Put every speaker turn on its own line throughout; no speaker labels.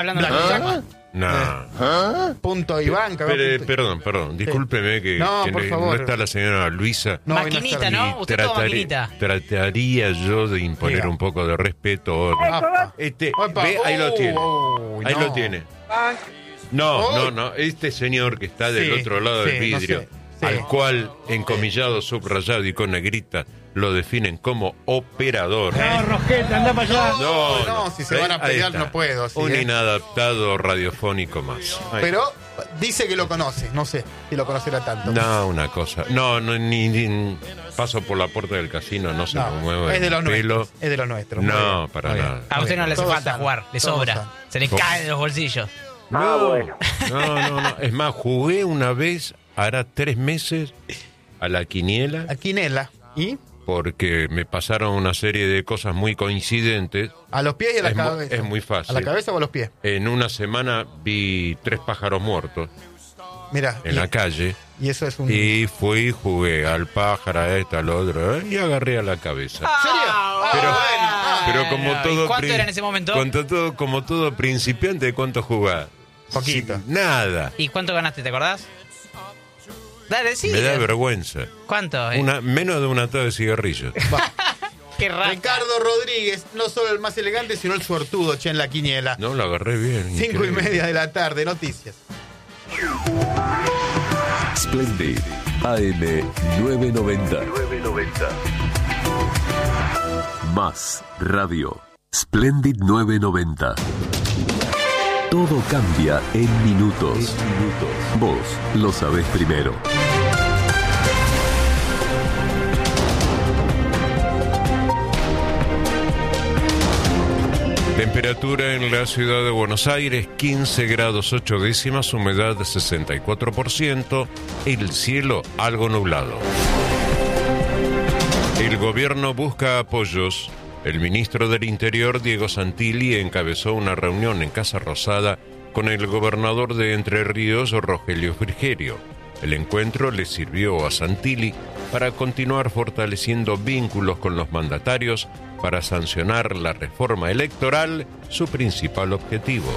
hablando de la cosa.
No.
Punto Iván.
Perdón, discúlpeme que
por favor.
no está la señora Luisa.
Maquinita, ¿no? Usted todo maquinita.
Trataría yo de imponer un poco de respeto. Ve, ahí lo tiene. Ahí lo tiene. No. Este señor que está del otro lado del vidrio, al cual, encomillado, subrayado y con negrita, lo definen como operador.
No, Rosqueta, anda para allá.
No, si se van a pelear no puedo.
Un inadaptado radiofónico más.
Pero dice que lo conoce, no sé si lo conocerá tanto.
No, una cosa. Ni paso por la puerta del casino, no se me mueve
es de los
pelo.
nuestros. Es de los nuestros.
No, para nada.
A usted no le hace falta jugar, le sobra. Se le cae de los bolsillos.
Bueno.
No. Es más, jugué una vez, hará 3 meses, a la quiniela.
A quinela. ¿Y?
Porque me pasaron una serie de cosas muy coincidentes.
¿A los pies y a la cabeza?
Es muy fácil.
¿A la cabeza o a los pies?
En una semana vi 3 pájaros muertos.
Mira.
En la calle.
Y eso es un...
Y fui y jugué al pájaro, a esta, al otro, y agarré a la cabeza.
¿En serio?
Pero como todo...
¿Y cuánto era en ese momento?
Como todo principiante, ¿cuánto jugás?
Poquito.
Nada.
¿Y cuánto ganaste, te acordás? Dale, sí.
Me da vergüenza.
¿Cuánto?
Menos de una tabla de cigarrillos.
Qué raro.
Ricardo Rodríguez, no solo el más elegante, sino el suertudo, en la quiniela.
No, lo agarré bien.
5:30 de la tarde, noticias.
Splendid AM 990. Más radio. Splendid 990. Todo cambia en minutos. Vos lo sabés primero.
Temperatura en la ciudad de Buenos Aires, 15 grados 8 décimas, humedad 64%, el cielo algo nublado. El gobierno busca apoyos. El ministro del Interior, Diego Santilli, encabezó una reunión en Casa Rosada con el gobernador de Entre Ríos, Rogelio Frigerio. El encuentro le sirvió a Santilli para continuar fortaleciendo vínculos con los mandatarios para sancionar la reforma electoral, su principal objetivo.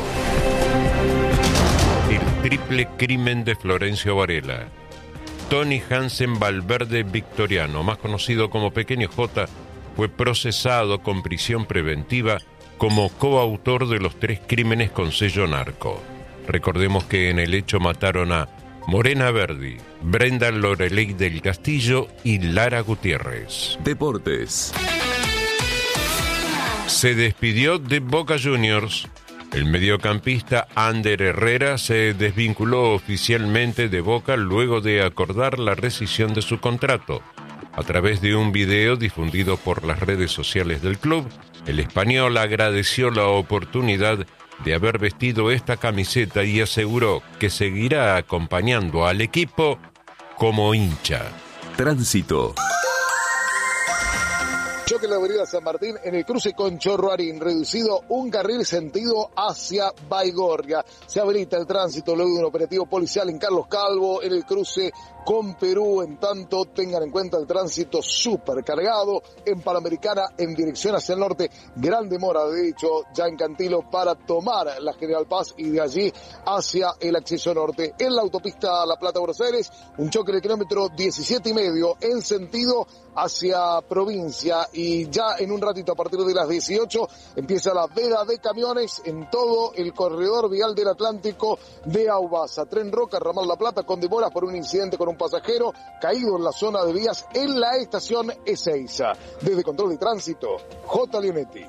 El triple crimen de Florencio Varela. Tony Hansen Valverde Victoriano, más conocido como Pequeño J, fue procesado con prisión preventiva como coautor de los 3 crímenes con sello narco. Recordemos que en el hecho mataron a Morena Verdi, Brenda Loreley del Castillo y Lara Gutiérrez.
Deportes.
Se despidió de Boca Juniors. El mediocampista Ander Herrera se desvinculó oficialmente de Boca luego de acordar la rescisión de su contrato. A través de un video difundido por las redes sociales del club, el español agradeció la oportunidad de haber vestido esta camiseta y aseguró que seguirá acompañando al equipo como hincha.
Tránsito.
Choque en la avenida San Martín en el cruce con Chorroarín, reducido un carril sentido hacia Baigorria. Se habilita el tránsito luego de un operativo policial en Carlos Calvo en el cruce con Perú. En tanto, tengan en cuenta el tránsito súper cargado en Panamericana en dirección hacia el norte. Gran demora, de hecho, ya en Cantilo para tomar la General Paz y de allí hacia el acceso norte. En la autopista La Plata-Buenos Aires, un choque en el kilómetro 17,5 en sentido hacia provincia, y ya en un ratito a partir de las 18 empieza la veda de camiones en todo el corredor vial del Atlántico de Aubasa. Tren Roca, Ramal La Plata, con demoras por un incidente con un pasajero caído en la zona de vías en la estación Ezeiza. Desde Control de Tránsito, J. Leonetti.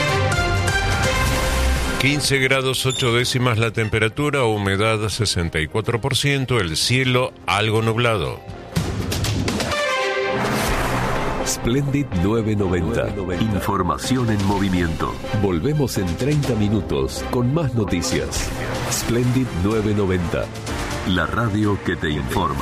15 grados 8 décimas la temperatura, humedad 64%, el cielo algo nublado.
Splendid 990. Información en movimiento. Volvemos en 30 minutos con más noticias. Splendid 990. La radio que te informa.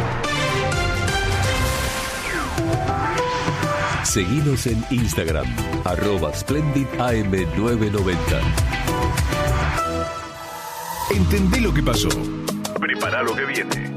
Seguinos en Instagram, @SplendidAM990.
Entendé lo que pasó.
Prepara lo que viene.